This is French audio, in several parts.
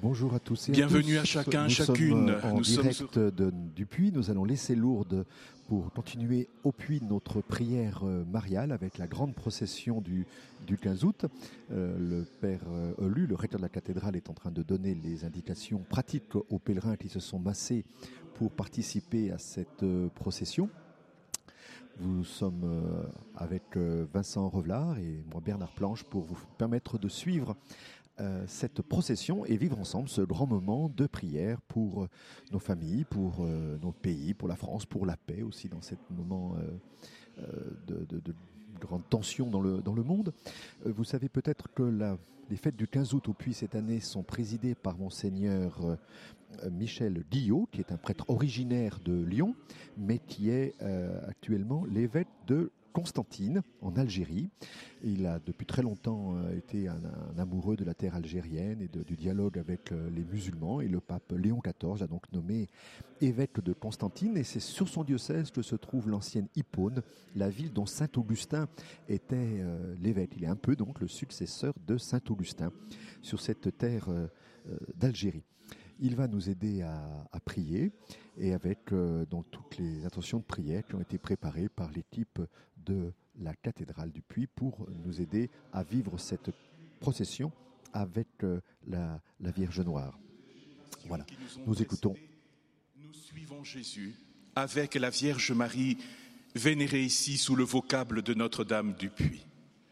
Bonjour à tous et Bienvenue à tous. à chacun, nous chacune. Sommes en direct du puits. Nous allons laisser Lourdes pour continuer au puits notre prière mariale avec la grande procession du 15 août. Le Père Elu, le recteur de la cathédrale, est en train de donner les indications pratiques aux pèlerins qui se sont massés pour participer à cette procession. Nous sommes avec Vincent Revelard et moi Bernard Planche pour vous permettre de suivre cette procession et vivre ensemble ce grand moment de prière pour nos familles, pour nos pays, pour la France, pour la paix aussi dans ce moment de grande tension dans le monde. Vous savez peut-être que les fêtes du 15 août au Puy cette année sont présidées par Monseigneur Michel Guillot, qui est un prêtre originaire de Lyon, mais qui est actuellement l'évêque de Constantine, en Algérie. Il a depuis très longtemps été un amoureux de la terre algérienne et du dialogue avec les musulmans. Et le pape Léon XIV a donc nommé évêque de Constantine. Et c'est sur son diocèse que se trouve l'ancienne Hippone, la ville dont saint Augustin était l'évêque. Il est un peu donc le successeur de saint Augustin sur cette terre d'Algérie. Il va nous aider à prier et avec donc toutes les intentions de prière qui ont été préparées par l'équipe de la cathédrale du Puy pour nous aider à vivre cette procession avec la Vierge Noire. Voilà, nous écoutons. Nous suivons Jésus avec la Vierge Marie, vénérée ici sous le vocable de Notre-Dame du Puy.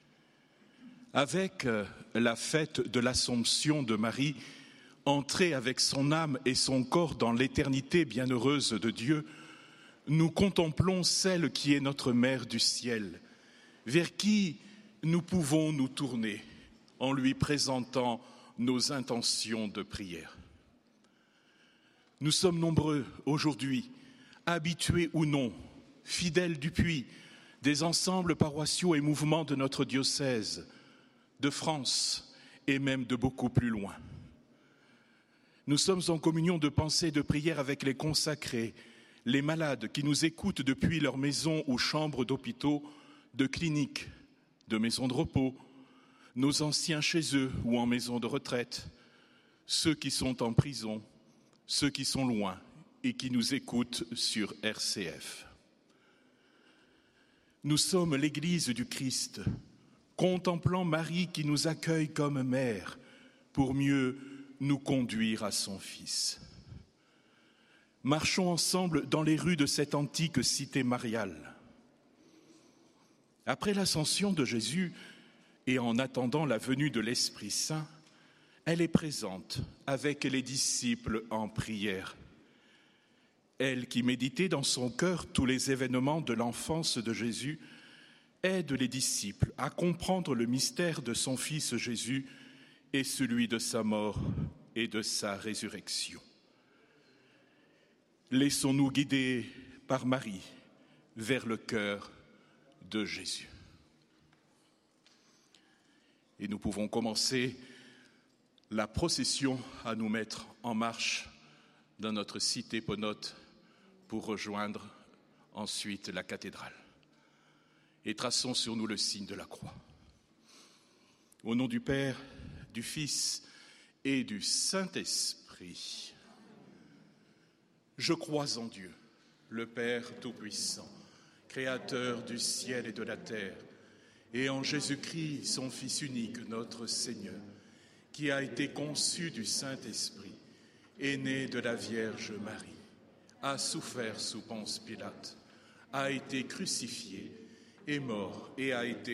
Avec la fête de l'Assomption de Marie, entrée avec son âme et son corps dans l'éternité bienheureuse de Dieu, nous contemplons celle qui est notre Mère du ciel, vers qui nous pouvons nous tourner en lui présentant nos intentions de prière. Nous sommes nombreux aujourd'hui, habitués ou non, fidèles du Puy, des ensembles paroissiaux et mouvements de notre diocèse, de France et même de beaucoup plus loin. Nous sommes en communion de pensée et de prière avec les consacrés, les malades qui nous écoutent depuis leur maison ou chambre d'hôpitaux, de cliniques, de maisons de repos, nos anciens chez eux ou en maison de retraite, ceux qui sont en prison, ceux qui sont loin et qui nous écoutent sur RCF. Nous sommes l'Église du Christ, contemplant Marie qui nous accueille comme mère pour mieux nous conduire à son Fils. Marchons ensemble dans les rues de cette antique cité mariale. Après l'ascension de Jésus et en attendant la venue de l'Esprit Saint, elle est présente avec les disciples en prière. Elle qui méditait dans son cœur tous les événements de l'enfance de Jésus, aide les disciples à comprendre le mystère de son Fils Jésus et celui de sa mort et de sa résurrection. Laissons-nous guider par Marie vers le cœur de Jésus. Et nous pouvons commencer la procession à nous mettre en marche dans notre cité ponote pour rejoindre ensuite la cathédrale. Et traçons sur nous le signe de la croix. Au nom du Père, du Fils et du Saint-Esprit. Je crois en Dieu, le Père Tout-Puissant, Créateur du ciel et de la terre, et en Jésus-Christ, son Fils unique, notre Seigneur, qui a été conçu du Saint-Esprit, est né de la Vierge Marie, a souffert sous Ponce Pilate, a été crucifié, est mort et a été